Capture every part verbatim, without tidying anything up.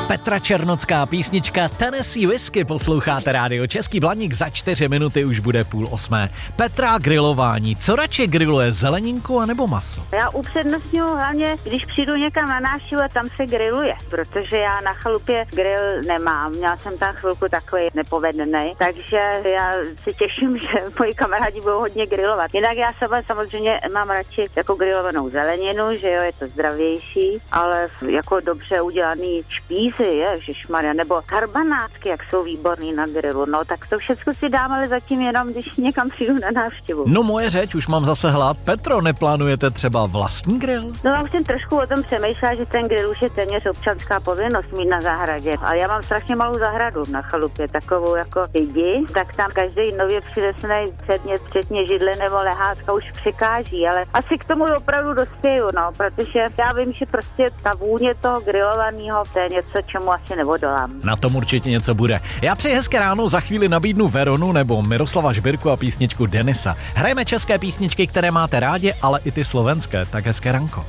Petra Černocká písnička Tennessee Whiskey, posloucháte rádio Český Blaník, za čtyři minuty už bude půl osmé. Petra, grilování, co radši griluje, zeleninku anebo maso? Já upřednostňuji hlavně, když přijdu někam na návštěvu a tam se griluje, protože já na chalupě grill nemám, měla jsem tam chvilku takový nepovedený, takže já si těším, že moji kamarádi budou hodně grilovat. Jinak já sama samozřejmě mám radši jako grilovanou zeleninu, že jo, je to zdravější, ale jako dobře udělaný špízy, ježišmarja, nebo karbanátky, jak jsou výborný na grilu, no tak to všechno si dám, ale zatím jenom, když někam přijdu na návštěvu. No moje řeč, už mám zase hlad. Petro, neplánujete třeba vlastní grill? No já už jsem trošku o tom přemýšlela, že ten grill už je téměř občanská povinnost mít na zahradě. A já mám strašně malou zahradu na chalupě, takovou jako lidi, tak tam každý nově přinesený předmět, včetně židle nebo lehátka, už překáží, ale asi k tomu opravdu dospěju, no, protože já vím, že prostě ta vůně toho grilovaného, to je něco, čemu asi neodolám. Na tom určitě něco bude. Já přeji hezké ráno, za chvíli nabídnu Veronu nebo Miroslava Žbirku a písničku Denisa. Hrajeme české písničky, které máte rádi, ale i ty slovenské. Tak hezké ranko.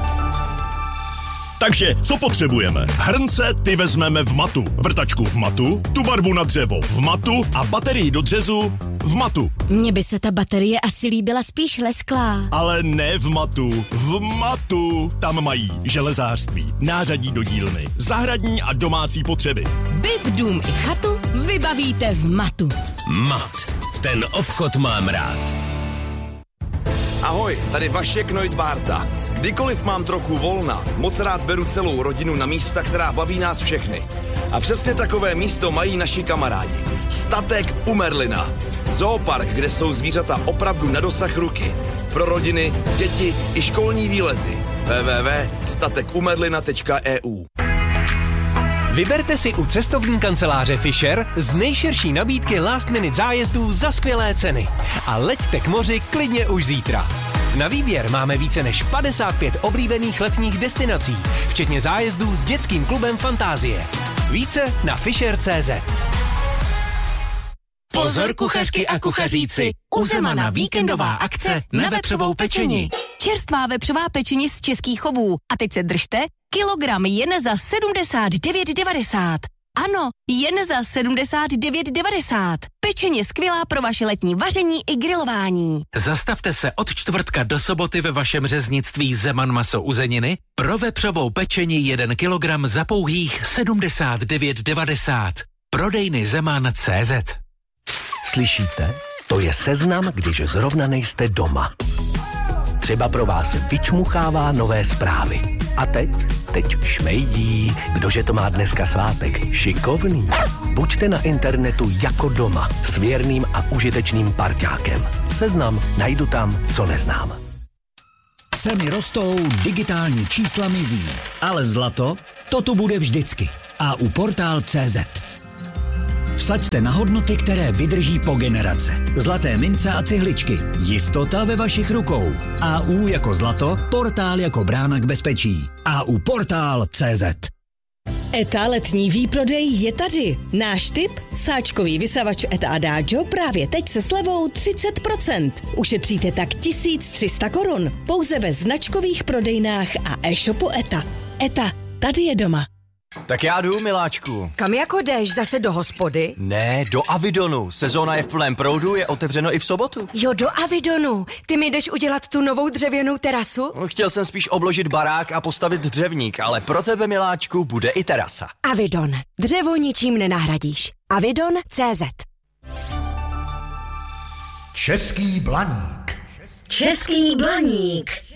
Takže, co potřebujeme? Hrnce ty vezmeme v matu, vrtačku v matu, tu barvu na dřevo v matu a baterii do dřezu v matu. Mně by se ta baterie asi líbila spíš lesklá. Ale ne v matu, v matu. Tam mají železářství, nářadí do dílny, zahradní a domácí potřeby. Byt, dům i chatu vybavíte v matu. Mat. Ten obchod mám rád. Ahoj, tady Vašek Neudbárta. Kdykoliv mám trochu volna, moc rád beru celou rodinu na místa, která baví nás všechny. A přesně takové místo mají naši kamarádi. Statek u Merlina. Zoopark, kde jsou zvířata opravdu na dosah ruky. Pro rodiny, děti i školní výlety. w w w tečka statek u merlina tečka e u. Vyberte si u cestovní kanceláře Fisher z nejširší nabídky last minute zájezdů za skvělé ceny. A leďte k moři klidně už zítra. Na výběr máme více než padesát pět oblíbených letních destinací, včetně zájezdů s dětským klubem Fantázie. Více na fisher tečka cé zet. Pozor kuchařky a kuchaříci, u Zemana víkendová akce na vepřovou pečení. Čerstvá vepřová pečení z českých chovů. A teď se držte, kilogram jen za sedmdesát devět devadesát. Ano, jen za sedmdesát devět devadesát. Pečeně skvělá pro vaše letní vaření i grilování. Zastavte se od čtvrtka do soboty ve vašem řeznictví Zeman maso uzeniny pro vepřovou pečení jeden kilogram za pouhých sedmdesát devět devadesát. Prodejny Zeman tečka cé zet. Slyšíte? To je seznam, když zrovna nejste doma. Třeba pro vás vyčmuchává nové zprávy. A teď? Teď šmejdí. Kdože to má dneska svátek? Šikovný. Buďte na internetu jako doma s věrným a užitečným parťákem. Seznam najdu tam, co neznám. Ceny rostou, digitální čísla mizí. Ale zlato, to tu bude vždycky. A u portál tečka cé zet. Vsaďte na hodnoty, které vydrží po generace. Zlaté mince a cihličky. Jistota ve vašich rukou. A U jako zlato, portál jako brána k bezpečí. A U portál tečka cé zet. ETA letní výprodej je tady. Náš tip? Sáčkový vysavač ETA Adagio právě teď se slevou třicet procent. Ušetříte tak tisíc tři sta korun. Pouze ve značkových prodejnách a e-shopu ETA. ETA, tady je doma. Tak já jdu, miláčku. Kam jako jdeš? Zase do hospody? Ne, do Avidonu. Sezóna je v plném proudu, je otevřeno i v sobotu. Jo, do Avidonu. Ty mi jdeš udělat tu novou dřevěnou terasu? Chtěl jsem spíš obložit barák a postavit dřevník, ale pro tebe, miláčku, bude i terasa. Avidon. Dřevo ničím nenahradíš. Avidon tečka cé zet. Český Blaník. Český Blaník.